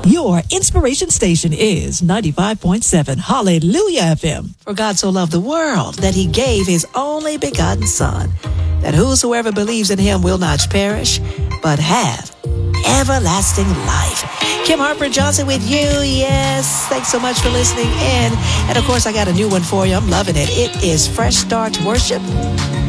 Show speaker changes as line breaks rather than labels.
Your inspiration station is 95.7 Hallelujah FM. For God so loved the world that he gave his only begotten Son, that whosoever believes in him will not perish, but have everlasting life. Kim Harper Johnson with you. Yes, thanks so much for listening in. And of course, I got a new one for you. I'm loving it. It is Fresh Start Worship.